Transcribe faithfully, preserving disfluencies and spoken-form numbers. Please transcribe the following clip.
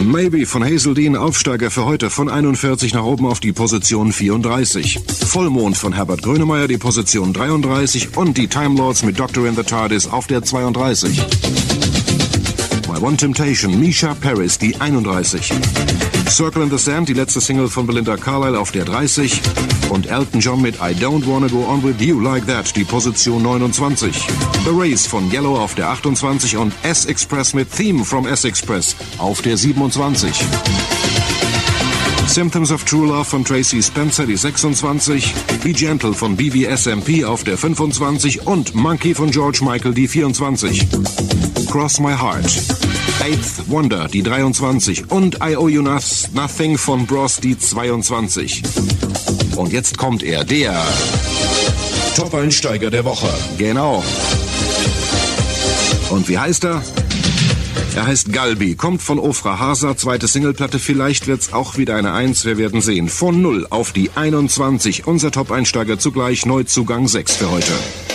Maybe von Hazel Dean, Aufsteiger für heute von einundvierzig nach oben auf die Position vierunddreißig. Vollmond von Herbert Grönemeyer, die Position dreiunddreißig. Und die Time Lords mit Doctor in the TARDIS auf der zweiunddreißig. My One Temptation, Misha Paris, die einunddreißig. Circle in the Sand, die letzte Single von Belinda Carlisle auf der dreißig. Und Elton John mit I Don't Wanna Go On With You Like That, die Position neunundzwanzig. The Race von Yellow auf der achtundzwanzig und S-Express mit Theme from S-Express auf der siebenundzwanzig. Symptoms of True Love von Tracy Spencer, die sechsundzwanzig. Be Gentle von B V S M P auf der fünfundzwanzig und Monkey von George Michael, die vierundzwanzig. Cross My Heart. Eighth Wonder, die dreiundzwanzig. Und I Owe You Nothing von Bros, die zweiundzwanzig. Und jetzt kommt er, der Top-Einsteiger der Woche. Genau. Und wie heißt er? Er heißt Galbi, kommt von Ofra Hasa, zweite Singleplatte, vielleicht wird's auch wieder eine Eins, wir werden sehen. Von null auf die einundzwanzig, unser Top-Einsteiger, zugleich Neuzugang sechs für heute.